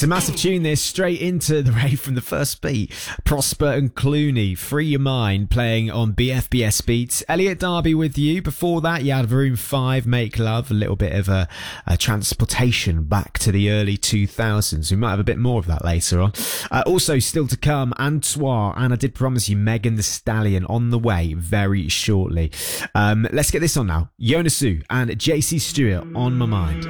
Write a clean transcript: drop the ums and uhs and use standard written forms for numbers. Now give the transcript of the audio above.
It's a massive tune this, straight into the rave from the first beat. Prosper and Clooney, Free Your Mind, playing on BFBS Beats. Elliot Darby with you. Before that, you had Room 5, Make Love, a little bit of a transportation back to the early 2000s. We might have a bit more of that later on. Also, still to come, Antoine, and I did promise you Megan Thee Stallion on the way very shortly. Let's get this on now. Yonasu and JC Stewart, On My Mind.